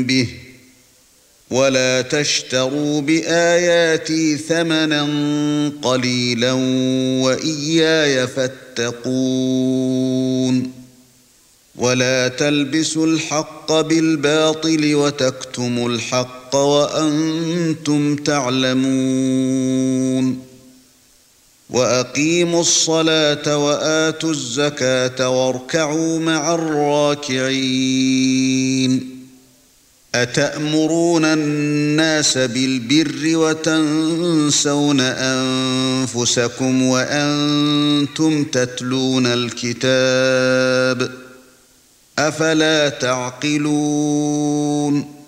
به ولا تشتروا بآياتي ثمنا قليلا وإياي فاتقون ولا تلبسوا الحق بالباطل وتكتموا الحق وأنتم تعلمون وأقيموا الصلاة وآتوا الزكاة واركعوا مع الراكعين أتأمرون الناس بالبر وتنسون أنفسكم وأنتم تتلون الكتاب أفلا تعقلون